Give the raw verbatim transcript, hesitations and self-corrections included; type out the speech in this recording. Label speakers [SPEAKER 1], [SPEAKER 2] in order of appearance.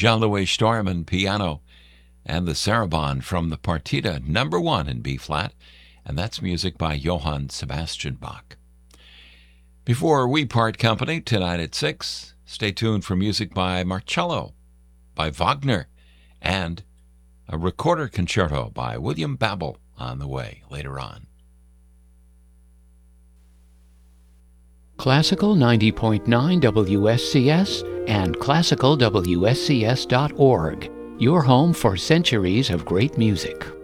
[SPEAKER 1] Jean-Louis Storman piano, and the Sarabande from the Partita number one in B-flat, and that's music by Johann Sebastian Bach. Before we part company tonight at six, stay tuned for music by Marcello, by Wagner, and a recorder concerto by William Babel on the way later on.
[SPEAKER 2] Classical ninety point nine W S C S and classical W S C S dot org, your home for centuries of great music.